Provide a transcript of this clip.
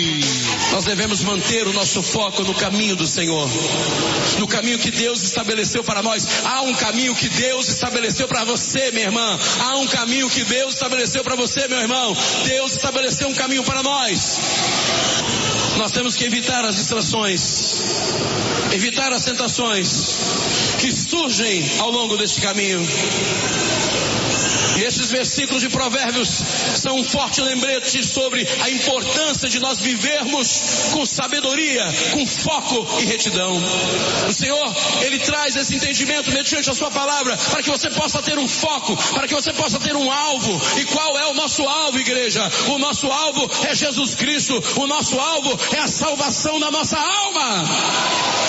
Nós devemos manter o nosso foco no caminho do Senhor, no caminho que Deus estabeleceu para nós. Há um caminho que Deus estabeleceu para você, minha irmã. Há um caminho que Deus estabeleceu para você, meu irmão. Deus estabeleceu um caminho para nós. Nós temos que evitar as distrações, evitar as tentações que surgem ao longo deste caminho. E esses versículos de Provérbios são um forte lembrete sobre a importância de nós vivermos com sabedoria, com foco e retidão. O Senhor, Ele traz esse entendimento mediante a sua palavra, para que você possa ter um foco, para que você possa ter um alvo. E qual é o nosso alvo, igreja? O nosso alvo é Jesus Cristo. O nosso alvo é a salvação da nossa alma.